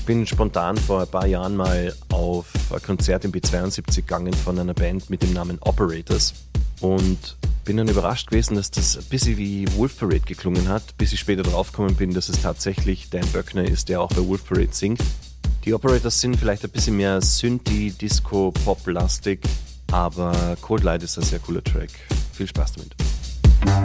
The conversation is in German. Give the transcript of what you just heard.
bin spontan vor ein paar Jahren mal auf ein Konzert im B72 gegangen von einer Band mit dem Namen Operators und bin dann überrascht gewesen, dass das ein bisschen wie Wolf Parade geklungen hat, bis ich später draufgekommen bin, dass es tatsächlich Dan Böckner ist, der auch bei Wolf Parade singt. Die Operators sind vielleicht ein bisschen mehr Synthie, Disco, Pop-lastig, aber Cold Light ist ein sehr cooler Track. Viel Spaß damit.